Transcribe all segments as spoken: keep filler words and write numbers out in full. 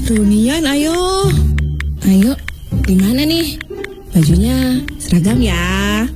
Reunian, ayo. Ayo, di mana nih? Bajunya seragam ya.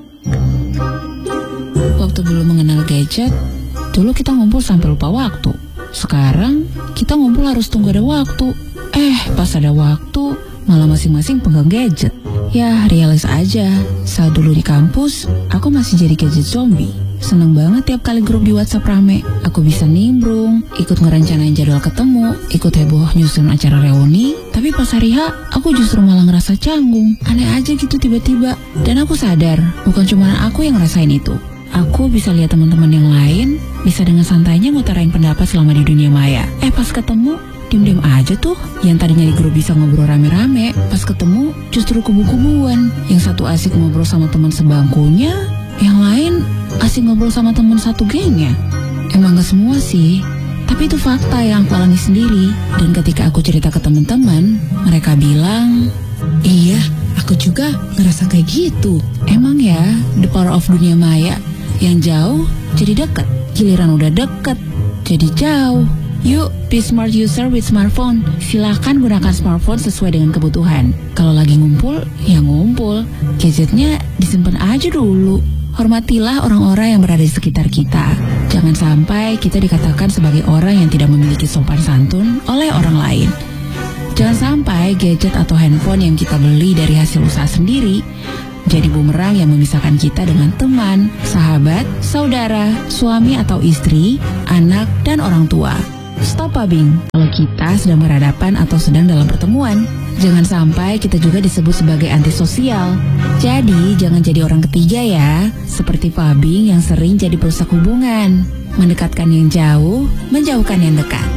Waktu belum mengenal gadget, dulu kita ngumpul sampai lupa waktu. Sekarang kita ngumpul harus tunggu ada waktu. Eh, pas ada waktu, malah masing-masing pegang gadget. Ya, realis aja. Saat dulu di kampus, aku masih jadi gadget zombie. Seneng banget tiap kali grup di WhatsApp rame. Aku bisa nimbrung, ikut ngerencanain jadwal ketemu, ikut heboh nyusun acara reuni. Tapi pas hari H, aku justru malah ngerasa canggung. Aneh aja gitu tiba-tiba. Dan aku sadar, bukan cuma aku yang ngerasain itu. Aku bisa lihat teman-teman yang lain, bisa dengan santainya ngutarain pendapat selama di dunia maya. Eh pas ketemu, diem-diem aja tuh. Yang tadinya di grup bisa ngobrol rame-rame, pas ketemu justru kubu-kubuan. Yang satu asik ngobrol sama teman sebangkunya, yang lain asik ngobrol sama teman satu gengnya. Emang gak semua sih, tapi itu fakta yang aku alami sendiri. Dan ketika aku cerita ke teman-teman, mereka bilang, iya, aku juga ngerasa kayak gitu. Emang ya, the power of dunia maya. Yang jauh jadi dekat, giliran udah deket jadi jauh. Yuk, be smart user with smartphone. Silahkan gunakan smartphone sesuai dengan kebutuhan. Kalau lagi ngumpul, ya ngumpul. Gadgetnya disimpan aja dulu. Hormatilah orang-orang yang berada di sekitar kita. Jangan sampai kita dikatakan sebagai orang yang tidak memiliki sopan santun oleh orang lain. Jangan sampai gadget atau handphone yang kita beli dari hasil usaha sendiri jadi bumerang yang memisahkan kita dengan teman, sahabat, saudara, suami atau istri, anak, dan orang tua. Stop pubbing kalau kita sedang berhadapan atau sedang dalam pertemuan. Jangan sampai kita juga disebut sebagai antisosial. Jadi jangan jadi orang ketiga ya, seperti pubbing yang sering jadi perusak hubungan. Mendekatkan yang jauh, menjauhkan yang dekat.